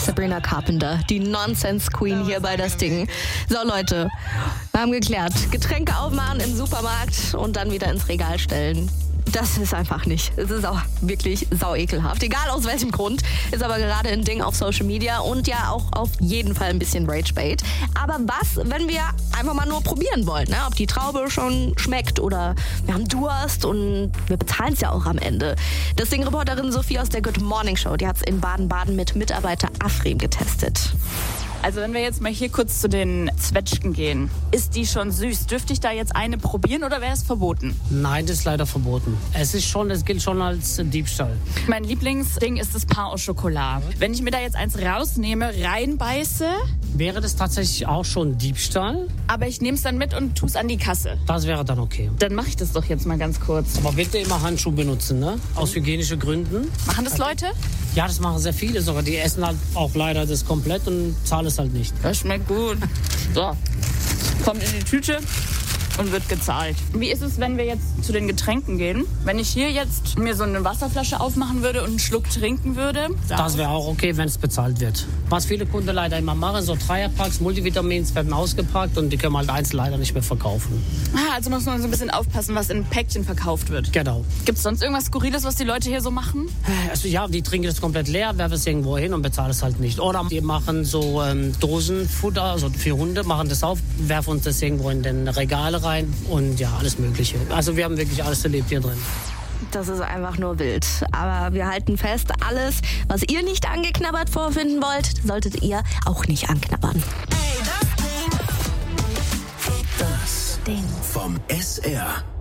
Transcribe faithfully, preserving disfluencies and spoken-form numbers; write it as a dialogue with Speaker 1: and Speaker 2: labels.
Speaker 1: Sabrina Carpenter, die Nonsense Queen hier bei Das Ding. So Leute, wir haben geklärt. Getränke aufmachen im Supermarkt und dann wieder ins Regal stellen. Das ist einfach nicht. Es ist auch wirklich sau ekelhaft. Egal aus welchem Grund. Ist aber gerade ein Ding auf Social Media und ja auch auf jeden Fall ein bisschen Ragebait. Aber was, wenn wir einfach mal nur probieren wollen, ne? Ob die Traube schon schmeckt oder wir haben Durst und wir bezahlen es ja auch am Ende. Das Ding-Reporterin Sophie aus der Good Morning Show, die hat es in Baden-Baden mit Mitarbeiter Afrem getestet.
Speaker 2: Also wenn wir jetzt mal hier kurz zu den Zwetschgen gehen. Ist die schon süß? Dürfte ich da jetzt eine probieren oder wäre es verboten?
Speaker 3: Nein, das ist leider verboten. Es ist schon, es gilt schon als Diebstahl.
Speaker 2: Mein Lieblingsding ist das Pain au Chocolat. Wenn ich mir da jetzt eins rausnehme, reinbeiße...
Speaker 3: Wäre das tatsächlich auch schon Diebstahl?
Speaker 2: Aber ich nehme es dann mit und tue es an die Kasse.
Speaker 3: Das wäre dann okay.
Speaker 2: Dann mache ich das doch jetzt mal ganz kurz.
Speaker 3: Aber bitte immer Handschuhe benutzen, ne? Aus hygienischen Gründen.
Speaker 2: Machen das Leute?
Speaker 3: Ja, das machen sehr viele sogar. Die essen halt auch leider das komplett und zahlen es halt nicht.
Speaker 2: Das schmeckt gut. So, kommt in die Tüte und wird gezahlt. Wie ist es, wenn wir jetzt zu den Getränken gehen? Wenn ich hier jetzt mir so eine Wasserflasche aufmachen würde und einen Schluck trinken würde?
Speaker 3: Das wäre auch okay, wenn es bezahlt wird. Was viele Kunden leider immer machen, so Dreierpacks, Multivitamins werden ausgepackt und die können wir halt einzeln leider nicht mehr verkaufen.
Speaker 2: Ah, also muss man so ein bisschen aufpassen, was in Päckchen verkauft wird.
Speaker 3: Genau.
Speaker 2: Gibt es sonst irgendwas Skurriles, was die Leute hier so machen?
Speaker 3: Also ja, die trinken das komplett leer, werfen es irgendwo hin und bezahlen es halt nicht. Oder die machen so ähm, Dosenfutter, also für Hunde, machen das auf, werfen uns das irgendwo in den Regale rein und ja, alles Mögliche. Also wir haben wirklich alles erlebt hier drin.
Speaker 1: Das ist einfach nur wild. Aber wir halten fest, alles, was ihr nicht angeknabbert vorfinden wollt, solltet ihr auch nicht anknabbern.
Speaker 4: Das Ding vom S R.